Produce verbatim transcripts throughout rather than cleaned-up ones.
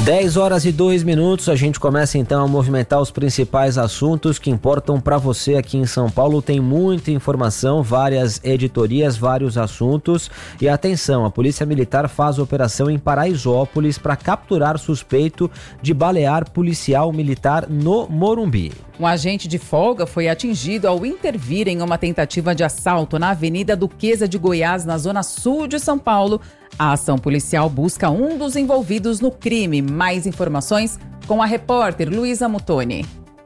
dez horas e dois minutos, a gente começa então a movimentar os principais assuntos que importam para você aqui em São Paulo. Tem muita informação, várias editorias, vários assuntos. E atenção, a Polícia Militar faz operação em Paraisópolis para capturar suspeito de balear policial militar no Morumbi. Um agente de folga foi atingido ao intervir em uma tentativa de assalto na Avenida Duquesa de Goiás, na zona sul de São Paulo. A ação policial busca um dos envolvidos no crime. Mais informações com a repórter Luísa Mutoni.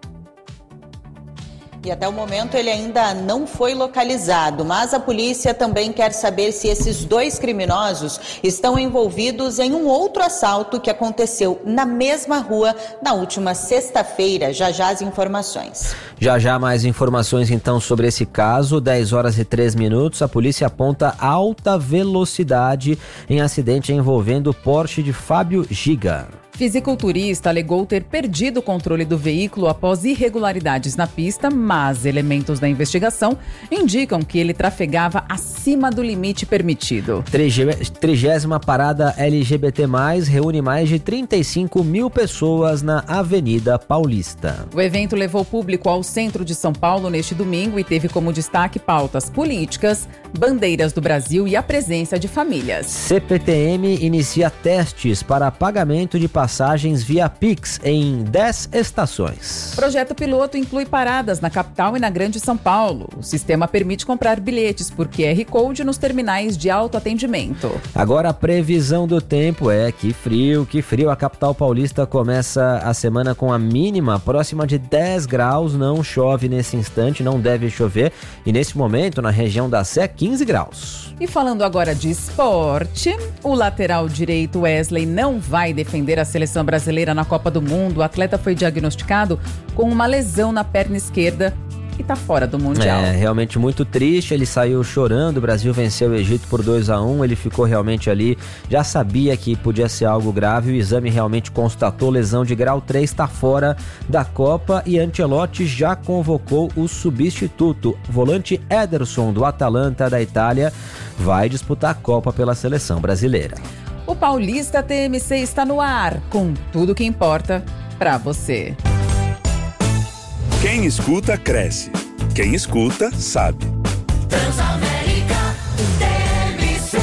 E até o momento ele ainda não foi localizado, mas a polícia também quer saber se esses dois criminosos estão envolvidos em um outro assalto que aconteceu na mesma rua na última sexta-feira. Já já as informações. Já já mais informações então sobre esse caso. dez horas e três minutos, a polícia aponta alta velocidade em acidente envolvendo o Porsche de Fábio Giga. Fisiculturista alegou ter perdido o controle do veículo após irregularidades na pista, mas elementos da investigação indicam que ele trafegava acima do limite permitido. Trigésima parada L G B T mais, reúne mais de trinta e cinco mil pessoas na Avenida Paulista. O evento levou público ao centro de São Paulo neste domingo e teve como destaque pautas políticas, bandeiras do Brasil e a presença de famílias. C P T M inicia testes para pagamento de passagens via Pix em dez estações. O projeto piloto inclui paradas na capital e na Grande São Paulo. O sistema permite comprar bilhetes por Q R Code nos terminais de autoatendimento. Agora a previsão do tempo é que frio, que frio. A capital paulista começa a semana com a mínima próxima de dez graus. Não chove nesse instante, não deve chover. E nesse momento, na região da Sé, quinze graus. E falando agora de esporte, o lateral direito Wesley não vai defender a seleção brasileira na Copa do Mundo. O atleta foi diagnosticado com uma lesão na perna esquerda e está fora do Mundial. É, realmente muito triste, ele saiu chorando, o Brasil venceu o Egito por dois a um, ele ficou realmente ali, já sabia que podia ser algo grave, o exame realmente constatou lesão de grau três, está fora da Copa e Ancelotti já convocou o substituto, o volante Ederson do Atalanta da Itália, vai disputar a Copa pela seleção brasileira. O Paulista T M C está no ar, com tudo que importa para você. Quem escuta, cresce. Quem escuta, sabe. Transamérica T M C.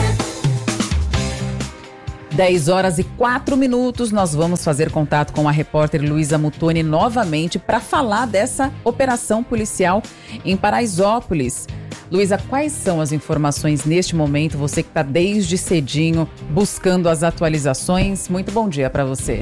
dez horas e quatro minutos, nós vamos fazer contato com a repórter Luísa Mutoni novamente para falar dessa operação policial em Paraisópolis. Luísa, quais são as informações neste momento? Você que está desde cedinho buscando as atualizações. Muito bom dia para você.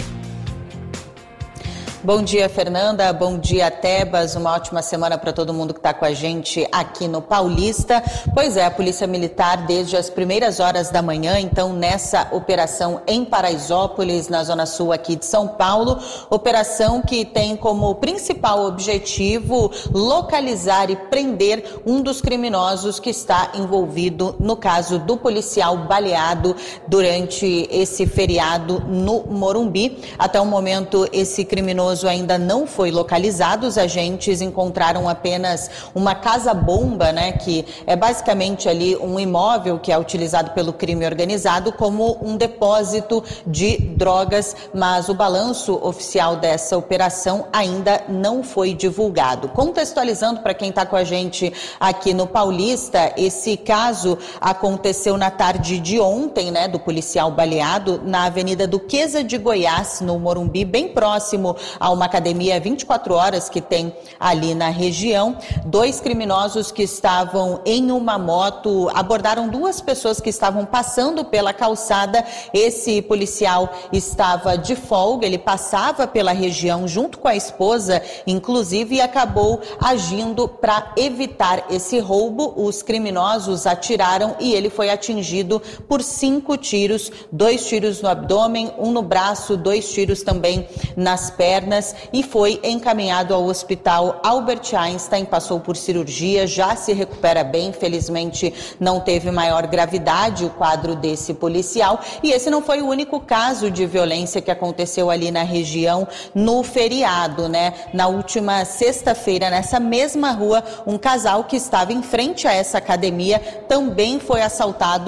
Bom dia, Fernanda. Bom dia, Tebas. Uma ótima semana para todo mundo que está com a gente aqui no Paulista. Pois é, a Polícia Militar, desde as primeiras horas da manhã, então, nessa operação em Paraisópolis, na Zona Sul aqui de São Paulo. Operação que tem como principal objetivo localizar e prender um dos criminosos que está envolvido no caso do policial baleado durante esse feriado no Morumbi. Até o momento, esse criminoso ainda não foi localizado. Os agentes encontraram apenas uma casa-bomba, né, que é basicamente ali um imóvel que é utilizado pelo crime organizado como um depósito de drogas, mas o balanço oficial dessa operação ainda não foi divulgado. Contextualizando para quem está com a gente aqui no Paulista, esse caso aconteceu na tarde de ontem, né, do policial baleado na Avenida Duquesa de Goiás, no Morumbi, bem próximo a uma academia vinte e quatro horas que tem ali na região. Dois criminosos que estavam em uma moto abordaram duas pessoas que estavam passando pela calçada. Esse policial estava de folga, ele passava pela região junto com a esposa, inclusive, e acabou agindo para evitar esse roubo. Os criminosos atiraram e ele foi atingido por cinco tiros, dois tiros no abdômen, um no braço, dois tiros também nas pernas, e foi encaminhado ao hospital Albert Einstein, passou por cirurgia, já se recupera bem, felizmente não teve maior gravidade o quadro desse policial. E esse não foi o único caso de violência que aconteceu ali na região no feriado, né? Na última sexta-feira, nessa mesma rua, um casal que estava em frente a essa academia também foi assaltado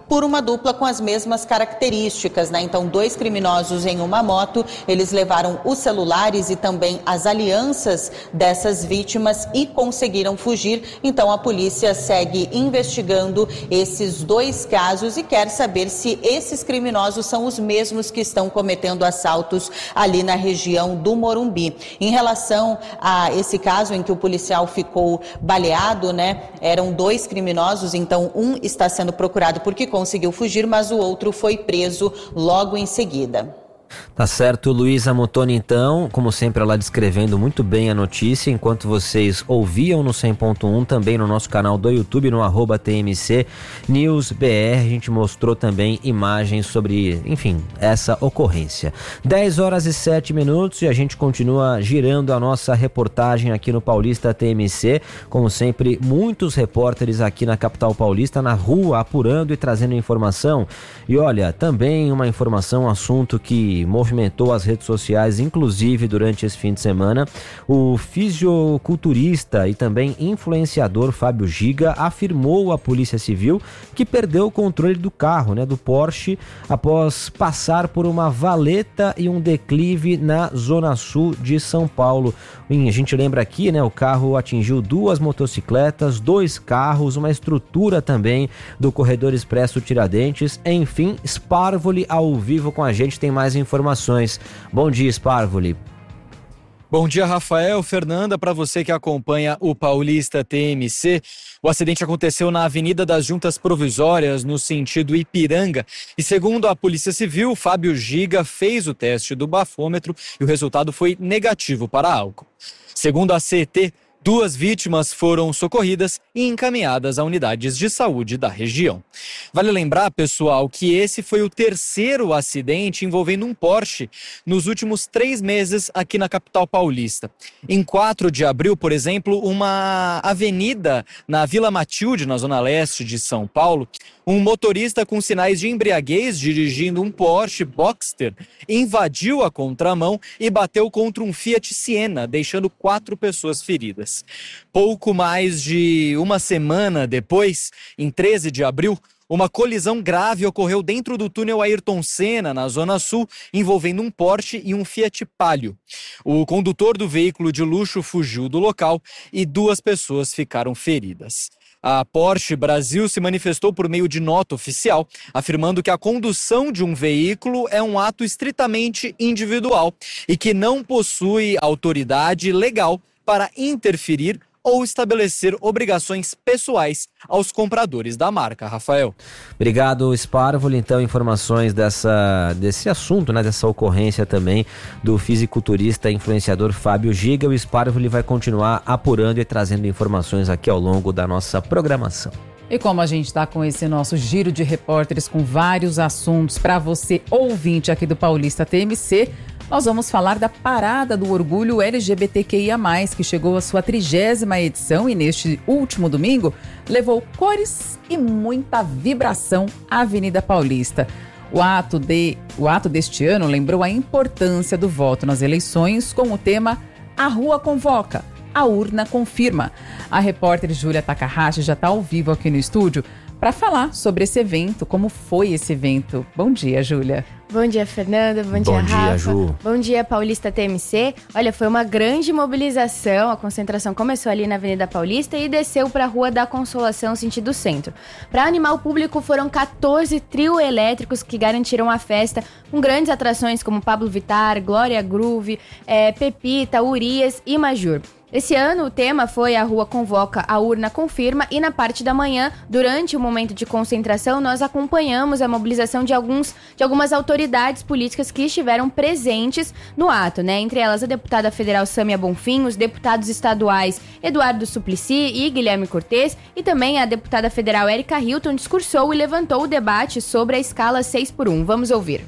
por uma dupla com as mesmas características, né? Então, dois criminosos em uma moto, eles levaram os celulares e também as alianças dessas vítimas e conseguiram fugir. Então, a polícia segue investigando esses dois casos e quer saber se esses criminosos são os mesmos que estão cometendo assaltos ali na região do Morumbi. Em relação a esse caso em que o policial ficou baleado, né? Eram dois criminosos, então um está sendo procurado porque conseguiu fugir, mas o outro foi preso logo em seguida. Tá certo, Luísa Muttoni, então, como sempre, ela descrevendo muito bem a notícia, enquanto vocês ouviam no cem ponto um, também no nosso canal do YouTube, no arroba T M C News B R, a gente mostrou também imagens sobre, enfim, essa ocorrência. dez horas e sete minutos e a gente continua girando a nossa reportagem aqui no Paulista T M C, como sempre, muitos repórteres aqui na capital paulista, na rua, apurando e trazendo informação. E olha, também uma informação, um assunto que movimentou as redes sociais, inclusive durante esse fim de semana. O fisiculturista e também influenciador Fábio Giga afirmou à Polícia Civil que perdeu o controle do carro, né, do Porsche, após passar por uma valeta e um declive na zona sul de São Paulo. A gente lembra aqui, né, o carro atingiu duas motocicletas, dois carros, uma estrutura também do corredor expresso Tiradentes. Enfim, Sparvoli ao vivo com a gente tem mais informações. Bom dia, Sparvoli. Bom dia, Rafael, Fernanda, para você que acompanha o Paulista T M C. O acidente aconteceu na Avenida das Juntas Provisórias, no sentido Ipiranga. E segundo a Polícia Civil, Fábio Giga fez o teste do bafômetro e o resultado foi negativo para álcool. Segundo a C E T, duas vítimas foram socorridas e encaminhadas a unidades de saúde da região. Vale lembrar, pessoal, que esse foi o terceiro acidente envolvendo um Porsche nos últimos três meses aqui na capital paulista. Em quatro de abril, por exemplo, uma avenida na Vila Matilde, na zona leste de São Paulo, um motorista com sinais de embriaguez dirigindo um Porsche Boxster invadiu a contramão e bateu contra um Fiat Siena, deixando quatro pessoas feridas. Pouco mais de uma semana depois, em treze de abril, uma colisão grave ocorreu dentro do túnel Ayrton Senna, na Zona Sul, envolvendo um Porsche e um Fiat Palio. O condutor do veículo de luxo fugiu do local e duas pessoas ficaram feridas. A Porsche Brasil se manifestou por meio de nota oficial, afirmando que a condução de um veículo é um ato estritamente individual e que não possui autoridade legal para interferir ou estabelecer obrigações pessoais aos compradores da marca. Rafael. Obrigado, Sparvoli. Então, informações dessa, desse assunto, né, dessa ocorrência também do fisiculturista e influenciador Fábio Giga. O Sparvoli vai continuar apurando e trazendo informações aqui ao longo da nossa programação. E como a gente está com esse nosso giro de repórteres com vários assuntos para você, ouvinte aqui do Paulista T M C, nós vamos falar da Parada do Orgulho L G B T Q I A mais, que chegou à sua trigésima edição e neste último domingo levou cores e muita vibração à Avenida Paulista. O ato, de, o ato deste ano lembrou a importância do voto nas eleições com o tema A Rua Convoca, a Urna Confirma. A repórter Júlia Takahashi já está ao vivo aqui no estúdio para falar sobre esse evento, como foi esse evento. Bom dia, Júlia. Bom dia, Fernanda. Bom, Bom dia, Rafa. Dia, Ju. Bom dia, Paulista T M C. Olha, foi uma grande mobilização. A concentração começou ali na Avenida Paulista e desceu para a Rua da Consolação, sentido centro. Para animar o público, foram quatorze trio elétricos que garantiram a festa, com grandes atrações como Pablo Vittar, Glória Groove, é, Pepita, Urias e Majur. Esse ano o tema foi A Rua Convoca, a Urna Confirma, e na parte da manhã, durante o momento de concentração, nós acompanhamos a mobilização de, alguns, de algumas autoridades políticas que estiveram presentes no ato, né? Entre elas a deputada federal Sâmia Bonfim, os deputados estaduais Eduardo Suplicy e Guilherme Cortes, e também a deputada federal Érica Hilton discursou e levantou o debate sobre a escala seis por um. Vamos ouvir.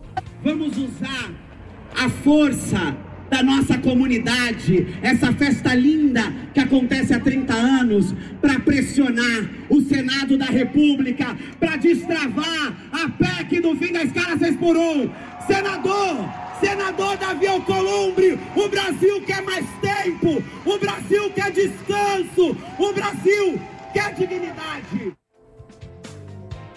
Vamos usar a força da nossa comunidade, essa festa linda que acontece há trinta anos, para pressionar o Senado da República, para destravar a P E C do fim da escala seis por um. Senador, senador Davi Alcolumbre, o Brasil quer mais tempo, o Brasil quer descanso, o Brasil quer dignidade.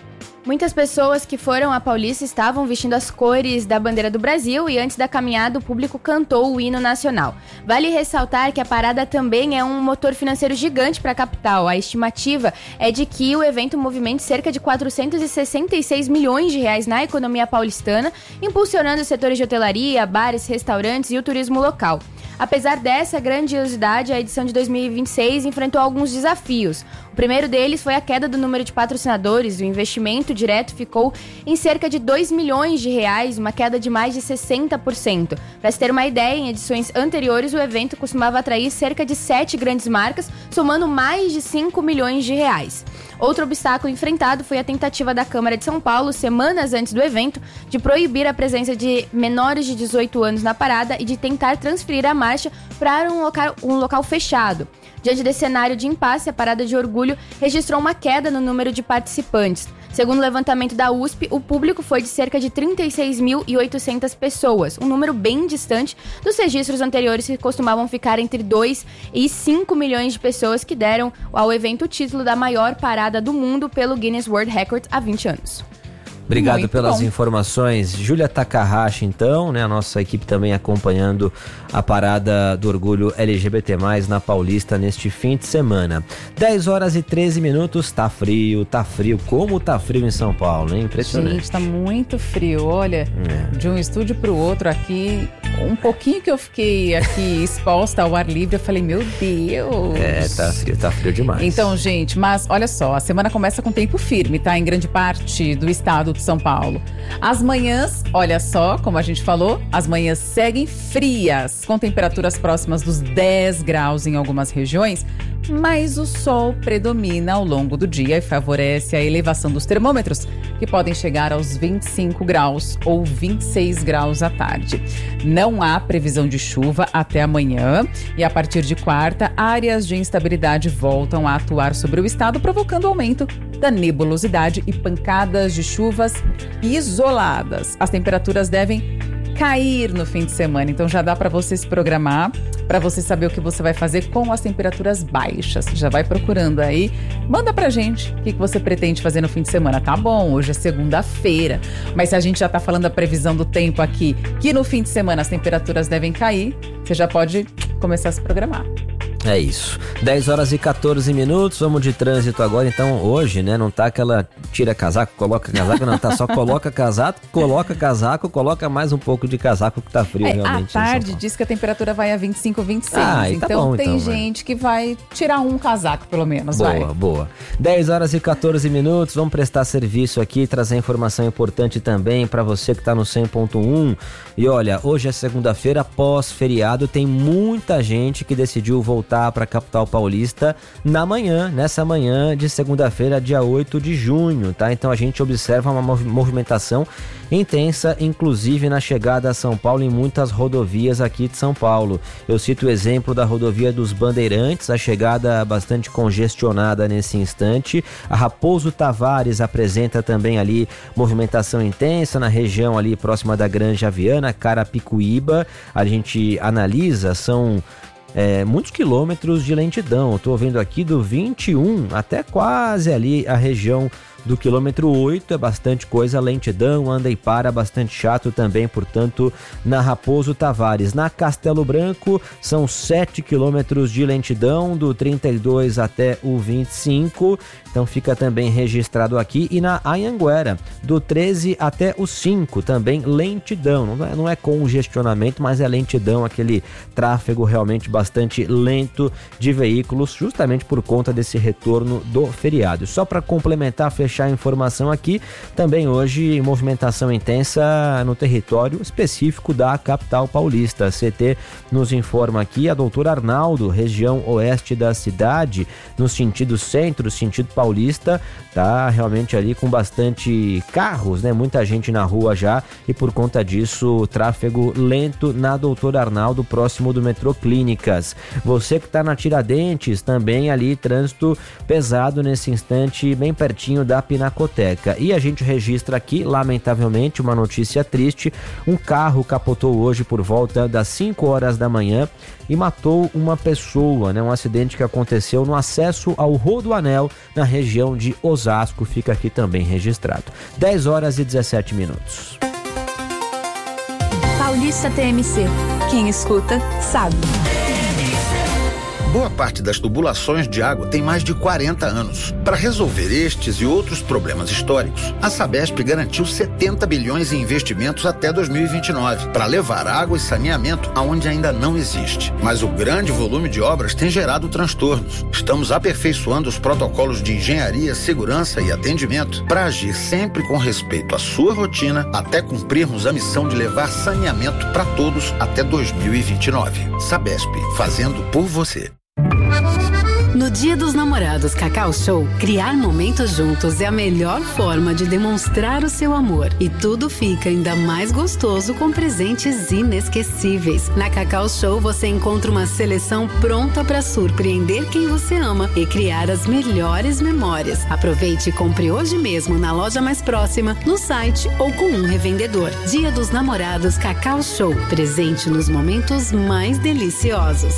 Muitas pessoas que foram à Paulista estavam vestindo as cores da bandeira do Brasil e antes da caminhada o público cantou o hino nacional. Vale ressaltar que a parada também é um motor financeiro gigante para a capital. A estimativa é de que o evento movimente cerca de quatrocentos e sessenta e seis milhões de reais na economia paulistana, impulsionando os setores de hotelaria, bares, restaurantes e o turismo local. Apesar dessa grandiosidade, a edição de dois mil e vinte e seis enfrentou alguns desafios. O primeiro deles foi a queda do número de patrocinadores. O investimento direto ficou em cerca de dois milhões de reais, uma queda de mais de sessenta por cento. Para se ter uma ideia, em edições anteriores, o evento costumava atrair cerca de sete grandes marcas, somando mais de cinco milhões de reais. Outro obstáculo enfrentado foi a tentativa da Câmara de São Paulo, semanas antes do evento, de proibir a presença de menores de dezoito anos na parada e de tentar transferir a marcha para um local, um local fechado. Diante desse cenário de impasse, a Parada de Orgulho registrou uma queda no número de participantes. Segundo o levantamento da U S P, o público foi de cerca de trinta e seis mil e oitocentas pessoas, um número bem distante dos registros anteriores que costumavam ficar entre dois e cinco milhões de pessoas que deram ao evento o título da maior parada do mundo pelo Guinness World Record há vinte anos. Obrigado Muito pelas bom. informações. Júlia Takahashi, então, né? A nossa equipe também acompanhando a parada do Orgulho L G B T mais, na Paulista neste fim de semana. dez horas e treze minutos, tá frio, tá frio. Como tá frio em São Paulo, hein? Impressionante. Gente, tá muito frio. Olha, É. de um estúdio pro outro aqui, um pouquinho que eu fiquei aqui exposta ao ar livre, eu falei, meu Deus. É, tá frio, tá frio demais. Então, gente, mas olha só, a semana começa com tempo firme, tá? Em grande parte do estado de São Paulo. As manhãs, olha só, como a gente falou, as manhãs seguem frias, com temperaturas próximas dos dez graus em algumas regiões, mas o sol predomina ao longo do dia e favorece a elevação dos termômetros, que podem chegar aos vinte e cinco graus ou vinte e seis graus à tarde. Não há previsão de chuva até amanhã e a partir de quarta, áreas de instabilidade voltam a atuar sobre o estado, provocando aumento da nebulosidade e pancadas de chuvas isoladas. As temperaturas devem cair no fim de semana, então já dá para você se programar, para você saber o que você vai fazer com as temperaturas baixas. Já vai procurando aí, manda pra gente o que que você pretende fazer no fim de semana. Tá bom, hoje é segunda-feira, mas se a gente já tá falando da previsão do tempo aqui, que no fim de semana as temperaturas devem cair, você já pode começar a se programar. É isso. dez horas e quatorze minutos, vamos de trânsito agora. Então, hoje, né, não tá aquela tira casaco, coloca casaco, não, tá só coloca casaco, coloca casaco, coloca mais um pouco de casaco que tá frio É, realmente. à em São tarde Paulo. diz que a temperatura vai a vinte e cinco, vinte e seis. Ah, aí tá então bom, tem então, vai. gente que vai tirar um casaco, pelo menos, vai. Boa, boa. dez horas e quatorze minutos, vamos prestar serviço aqui, trazer informação importante também para você que tá no cem ponto um. E olha, hoje é segunda-feira, pós-feriado, tem muita gente que decidiu voltar para a capital paulista na manhã, nessa manhã de segunda-feira, dia oito de junho, tá? Então a gente observa uma mov- movimentação intensa, inclusive na chegada a São Paulo em muitas rodovias aqui de São Paulo. Eu cito o exemplo da rodovia dos Bandeirantes, a chegada bastante congestionada nesse instante. A Raposo Tavares apresenta também ali movimentação intensa na região ali próxima da Granja Viana, Carapicuíba. A gente analisa, são É, muitos quilômetros de lentidão. Eu tô vendo aqui do vinte e um até quase ali a região do quilômetro oito, é bastante coisa, lentidão, anda e para, bastante chato também, portanto, na Raposo Tavares. Na Castelo Branco, são sete quilômetros de lentidão, do trinta e dois até o vinte e cinco, então fica também registrado aqui. E na Anhanguera, do treze até o cinco, também lentidão, não é, não é congestionamento, mas é lentidão, aquele tráfego realmente bastante lento de veículos, justamente por conta desse retorno do feriado. Só para complementar, fechar a informação aqui, também hoje movimentação intensa no território específico da capital paulista. A C T nos informa aqui, a doutor Arnaldo, região oeste da cidade, no sentido centro, sentido paulista, tá realmente ali com bastante carros, né? Muita gente na rua já, e por conta disso, tráfego lento na doutor Arnaldo, próximo do metrô Clínicas. Você que tá na Tiradentes, também ali trânsito pesado nesse instante, bem pertinho da da Pinacoteca. E a gente registra aqui, lamentavelmente, uma notícia triste. Um carro capotou hoje por volta das cinco horas da manhã e matou uma pessoa, né? Um acidente que aconteceu no acesso ao Rodoanel, na região de Osasco. Fica aqui também registrado. dez horas e dezessete minutos. Paulista T M C. Quem escuta, sabe. Boa parte das tubulações de água tem mais de quarenta anos. Para resolver estes e outros problemas históricos, a Sabesp garantiu setenta bilhões em investimentos até dois mil e vinte e nove, para levar água e saneamento aonde ainda não existe. Mas o grande volume de obras tem gerado transtornos. Estamos aperfeiçoando os protocolos de engenharia, segurança e atendimento para agir sempre com respeito à sua rotina, até cumprirmos a missão de levar saneamento para todos até dois mil e vinte e nove. Sabesp, fazendo por você. No Dia dos Namorados Cacau Show, criar momentos juntos é a melhor forma de demonstrar o seu amor. E tudo fica ainda mais gostoso com presentes inesquecíveis. Na Cacau Show você encontra uma seleção pronta para surpreender quem você ama e criar as melhores memórias. Aproveite e compre hoje mesmo na loja mais próxima, no site ou com um revendedor. Dia dos Namorados Cacau Show. Presente nos momentos mais deliciosos.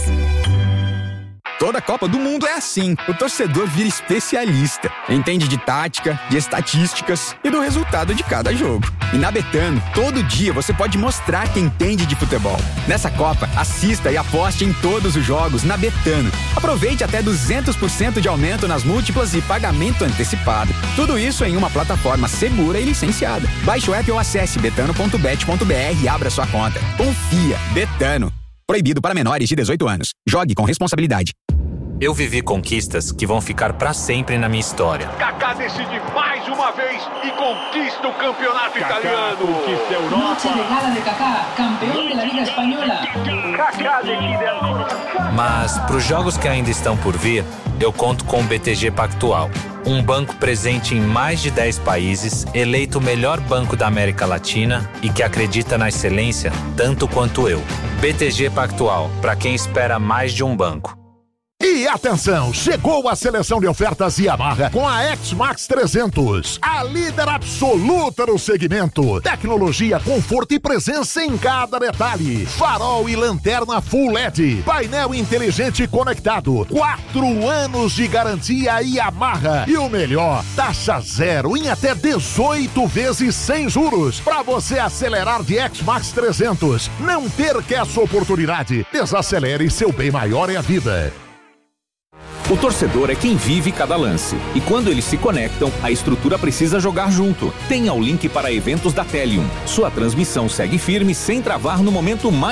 Toda Copa do Mundo é assim. O torcedor vira especialista. Entende de tática, de estatísticas e do resultado de cada jogo. E na Betano, todo dia você pode mostrar que entende de futebol. Nessa Copa, assista e aposte em todos os jogos na Betano. Aproveite até duzentos por cento de aumento nas múltiplas e pagamento antecipado. Tudo isso em uma plataforma segura e licenciada. Baixe o app ou acesse betano ponto bet ponto b r e abra sua conta. Confia. Betano. Proibido para menores de dezoito anos. Jogue com responsabilidade. Eu vivi conquistas que vão ficar para sempre na minha história. Kaká decide mais uma vez e conquista o campeonato Kaká italiano. Conquista a Europa. Noche de gala de Kaká, campeão da Liga Espanhola. Kaká decide a... Mas para os jogos que ainda estão por vir, eu conto com o B T G Pactual. Um banco presente em mais de dez países, eleito o melhor banco da América Latina e que acredita na excelência tanto quanto eu. B T G Pactual, para quem espera mais de um banco. E atenção, chegou a seleção de ofertas Yamaha com a X-Max trezentos, a líder absoluta no segmento. Tecnologia, conforto e presença em cada detalhe. Farol e lanterna Full L E D, painel inteligente conectado, quatro anos de garantia Yamaha. E o melhor, taxa zero em até dezoito vezes sem juros. Para você acelerar de X-Max trezentos, não perca essa oportunidade. Desacelere, seu bem maior é a vida. O torcedor é quem vive cada lance. E quando eles se conectam, a estrutura precisa jogar junto. Tenha o link para eventos da Telium. Sua transmissão segue firme sem travar no momento mais